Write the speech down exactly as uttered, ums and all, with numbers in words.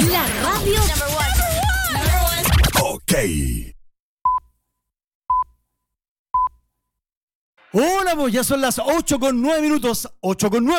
La radio number one. Number one. Ok. Hola, pues ya son las ocho con nueve minutos. ocho con nueve.